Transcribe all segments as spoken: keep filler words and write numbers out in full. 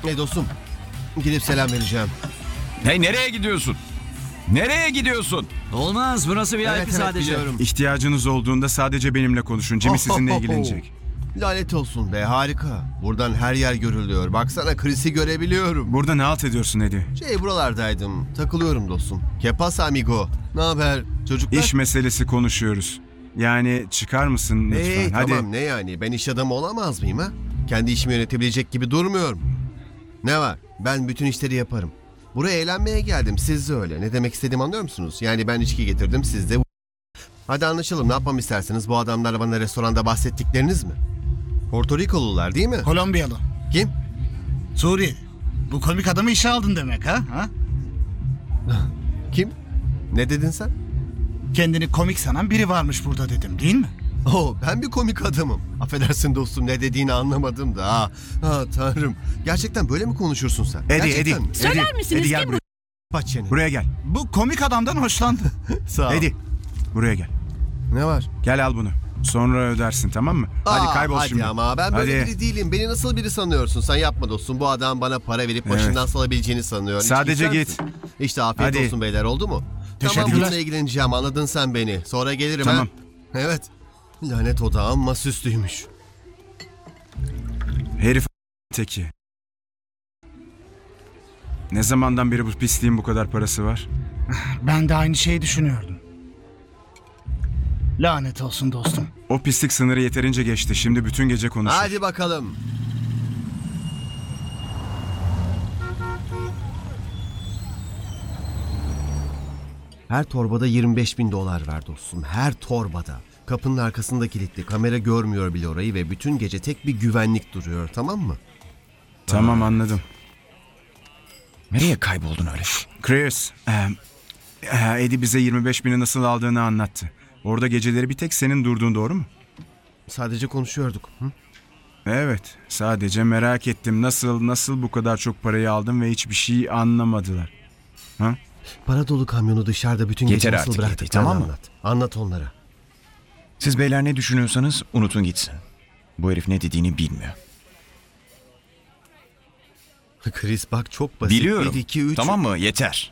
Ne dostum? Gidip selam vereceğim. Hey, nereye gidiyorsun? Nereye gidiyorsun? Olmaz, burası V I P Evet, evet, sadece. biliyorum. İhtiyacınız olduğunda sadece benimle konuşun. Jimmy sizinle ilgilenecek. Lanet olsun be, harika. Buradan her yer görülüyor. Baksana, Chris'i görebiliyorum. Burada ne halt ediyorsun Eddie? Şey, buralardaydım. Takılıyorum dostum. Que pasa amigo? Ne haber çocuklar? İş meselesi konuşuyoruz. Yani çıkar mısın lütfen? Hey, Hadi. tamam, ne yani? Ben iş adamı olamaz mıyım ha? Kendi işimi yönetebilecek gibi durmuyorum. Ne var? Ben bütün işleri yaparım. Buraya eğlenmeye geldim. Siz de öyle. Ne demek istediğimi anlıyor musunuz? Yani ben içki getirdim, siz de... Hadi anlaşalım. Ne yapmam isterseniz? Bu adamlar bana restoranda bahsettikleriniz mi? Porto Rikolular değil mi? Kolombiyalı. Kim? Suriyeli. Bu komik adamı işe aldın demek ha? ha? Kim? Ne dedin sen? Kendini komik sanan biri varmış burada dedim, değil mi? Oo, ben bir komik adamım. Affedersin dostum, ne dediğini anlamadım da. Ha, ha tanrım. Gerçekten böyle mi konuşursun sen? Eddie, Gerçekten Eddie. mi? Söyler Eddie, misiniz Eddie, gel kim buraya. Kapat çeneni. Buraya gel. Bu komik adamdan hoşlandı. Sağ ol. Eddie. Buraya gel. Ne var? Gel al bunu. Sonra ödersin, tamam mı? Hadi Aa, kaybol hadi şimdi. ama ben böyle Hadi. biri değilim. Beni nasıl biri sanıyorsun? Sen yapma dostum. Bu adam bana para verip başından Evet. salabileceğini sanıyor. İçki Sadece ister git. misin? İşte afiyet Hadi. olsun beyler, oldu mu? Tamam, Teşekkürler. bununla ilgileneceğim, anladın sen beni. Sonra gelirim Tamam. ha. Evet. Lanet o da amma süslüymüş. Herif teki. Ne zamandan beri bu pisliğin bu kadar parası var? Ben de aynı şeyi düşünüyordum. Lanet olsun dostum. O pislik sınırı yeterince geçti. Şimdi bütün gece konuşur. Hadi bakalım. Her torbada yirmi beş bin dolar ver dostum. Her torbada. Kapının arkasında kilitli. Kamera görmüyor bile orayı ve bütün gece tek bir güvenlik duruyor, tamam mı? Tamam, anladım. Nereye kayboldun öyle? Chris, e, e, Eddie bize yirmi beş bini nasıl aldığını anlattı. Orada geceleri bir tek senin durduğun, doğru mu? Sadece konuşuyorduk. Hı? Evet, sadece merak ettim. Nasıl, nasıl bu kadar çok parayı aldın ve hiçbir şey anlamadılar. Ha? Para dolu kamyonu dışarıda bütün gece Yeter nasıl artık, bıraktık, Eddie, tamam mı? Anlat. Anlat onlara. Siz beyler ne düşünüyorsanız unutun gitsin. Bu herif ne dediğini bilmiyor. Chris bak, çok basit. Biliyorum. bir, iki, üç... Tamam mı? Yeter.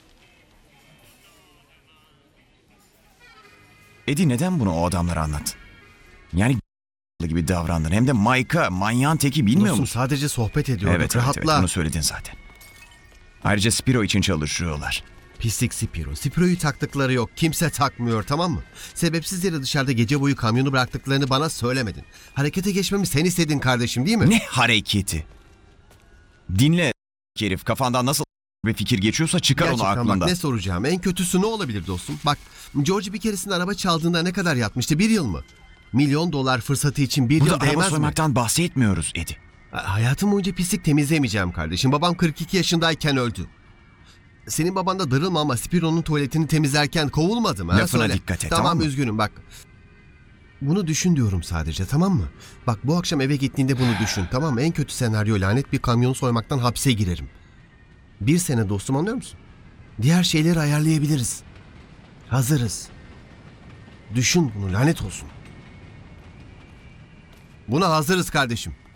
Eddie, neden bunu o adamlara anlattın? Yani gibi davrandın. Hem de Mike'a, manyağın teki, bilmiyor Dostum, musun? sadece sohbet ediyorduk. Evet, evet, Rahatla. evet, bunu söyledin zaten. Ayrıca Spiro için çalışıyorlar. Pislik Spiro. Spiro'yu taktıkları yok. Kimse takmıyor, tamam mı? Sebepsiz yere dışarıda gece boyu kamyonu bıraktıklarını bana söylemedin. Harekete geçmemi sen istedin kardeşim, değil mi? Ne hareketi? Dinle herif, kafandan nasıl bir fikir geçiyorsa çıkar onu Gerçekten aklından. bak, ne soracağım? En kötüsü ne olabilir dostum? Bak, George bir keresinde araba çaldığında ne kadar yatmıştı? Bir yıl mı? Milyon dolar fırsatı için bir Burada yıl araba değmez mi? soymaktan bahsetmiyoruz Eddie. Ha- Hayatım boyunca pislik temizlemeyeceğim kardeşim. Babam kırk iki yaşındayken öldü. Senin baban da darılma ama Spiro'nun tuvaletini temizlerken kovulmadım. Ha? Lafına Söyle. dikkat et, Tamam, tamam mı? üzgünüm bak. Bunu düşün diyorum sadece, tamam mı? Bak, bu akşam eve gittiğinde bunu düşün, tamam mı? En kötü senaryo, lanet bir kamyonu soymaktan hapse girerim. Bir sene dostum, anlıyor musun? Diğer şeyleri ayarlayabiliriz. Hazırız. Düşün bunu, lanet olsun. Buna hazırız kardeşim.